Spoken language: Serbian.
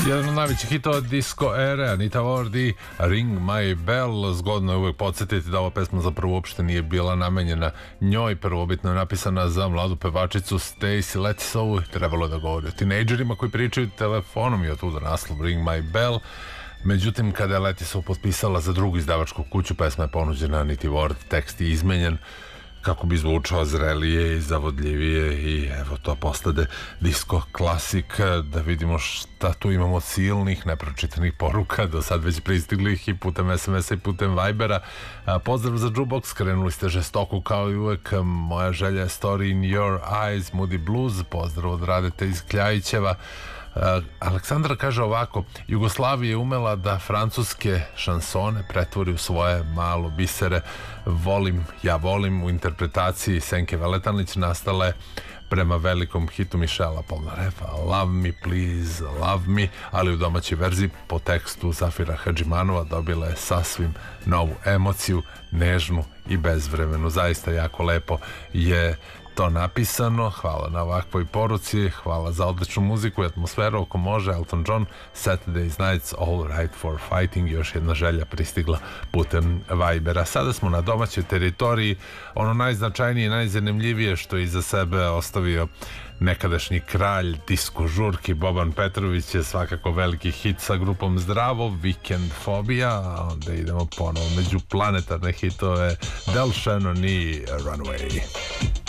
Jedan od najvećih hitova disco ere, Anita Wardi, Ring My Bell. Zgodno je uvek podsjetiti da ova pesma zapravo uopšte nije bila namenjena njoj. Prvobitno je napisana za mladu pevačicu Stacey Letisovu. Trebalo je da govori o tinejdžerima koji pričaju telefonom i otuda naslov Ring My Bell. Međutim, kada je Letisov potpisala za drugu izdavačku kuću, pesma je ponuđena Aniti Ward, tekst je izmenjen kako bi zvučao zrelije i zavodljivije i evo to postade disco klasik. Da vidimo šta tu imamo od silnih nepročitanih poruka, do sad već pristiglih i putem SMS-a i putem Vibera. Pozdrav za Jukebox, krenuli ste žestoko kao i uvek. Moja želja je Story in Your Eyes, Moody Blues. Pozdrav od Radete iz Kljajićeva. Aleksandra kaže ovako: Jugoslavija je umela da francuske šansone pretvori u svoje malo bisere. Ja volim u interpretaciji Senke Veletanlić nastale prema velikom hitu Michela Polnarefa Love Me Please Love Me, ali u domaćoj verziji po tekstu Zafira Hadžimanova dobila je sasvim novu emociju, nežnu i bezvremenu. Zaista jako lepo je to napisano. Hvala na ovakvoj poruci, hvala za odličnu muziku i atmosferu. Ako može, Elton John, Saturdays Nights, All Right for Fighting. Još jedna želja pristigla putem Vibera. Sada smo na domaćoj teritoriji. Ono najznačajnije i najzanimljivije što je iza sebe ostavio nekadašnji kralj disko žurki Boban Petrović je svakako veliki hit sa grupom Zdravo, Weekend Phobia, a onda idemo ponovo među planetarne hitove Del Shannon i Runaway.